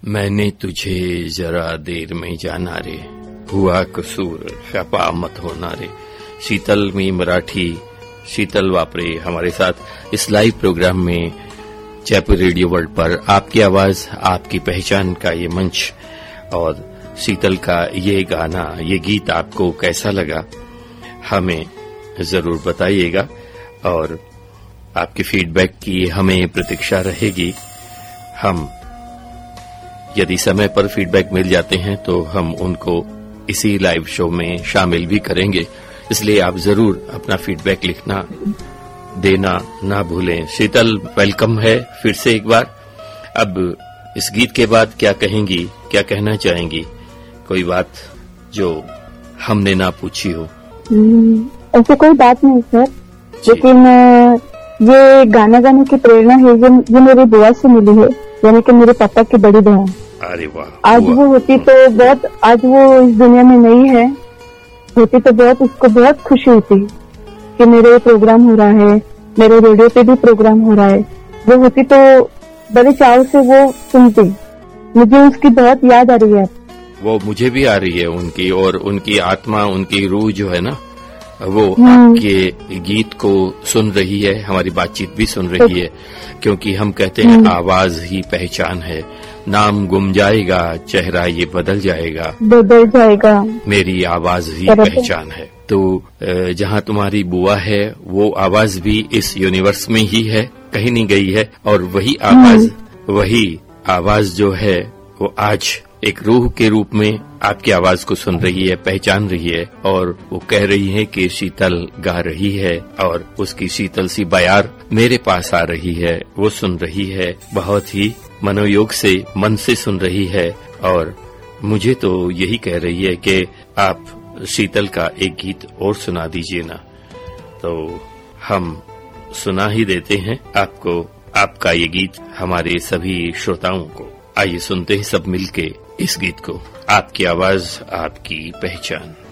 मैंने तुझे जरा देर में जाना रे, हुआ कसूर खपा मत होना रे। शीतल मी मराठी शीतल वापरे हमारे साथ इस लाइव प्रोग्राम में जयपुर रेडियो वर्ल्ड पर आपकी आवाज आपकी पहचान का ये मंच। और शीतल का ये गाना ये गीत आपको कैसा लगा हमें जरूर बताइएगा और आपके फीडबैक की हमें प्रतीक्षा रहेगी। हम यदि समय पर फीडबैक मिल जाते हैं तो हम उनको इसी लाइव शो में शामिल भी करेंगे, इसलिए आप जरूर अपना फीडबैक लिखना देना ना भूलें। शीतल वेलकम है फिर से एक बार। अब इस गीत के बाद क्या कहेंगी, क्या कहना चाहेंगी? कोई बात जो हमने ना पूछी हो? ऐसे कोई बात नहीं सर, लेकिन ये गाना गाने की प्रेरणा है ये मेरी बुआ से मिली है, यानी कि मेरे पापा की बड़ी बहन। अरे वाह। आज वो होती तो बहुत, आज वो इस दुनिया में नहीं है, होती तो बहुत उसको बहुत खुशी होती कि मेरे प्रोग्राम हो रहा है, मेरे रेडियो पे भी प्रोग्राम हो रहा है। वो होती तो बड़े चाव से वो सुनती। मुझे उसकी बहुत याद आ रही है। वो मुझे भी आ रही है उनकी, और उनकी आत्मा उनकी रूह जो है ना वो आपके गीत को सुन रही है, हमारी बातचीत भी सुन रही है, क्योंकि हम कहते हैं आवाज ही पहचान है। नाम गुम जाएगा चेहरा ये बदल जाएगा मेरी आवाज ही पहचान है। तो जहाँ तुम्हारी बुआ है वो आवाज भी इस यूनिवर्स में ही है, कहीं नहीं गई है। और वही आवाज जो है वो आज एक रूह के रूप में आपकी आवाज को सुन रही है, पहचान रही है, और वो कह रही है कि शीतल गा रही है और उसकी शीतल सी बयार मेरे पास आ रही है, वो सुन रही है, बहुत ही मनोयोग से मन से सुन रही है। और मुझे तो यही कह रही है कि आप शीतल का एक गीत और सुना दीजिए ना। तो हम सुना ही देते हैं आपको आपका ये गीत, हमारे सभी श्रोताओं को। आइए सुनते हैं सब मिलके इस गीत को, आपकी आवाज आपकी पहचान।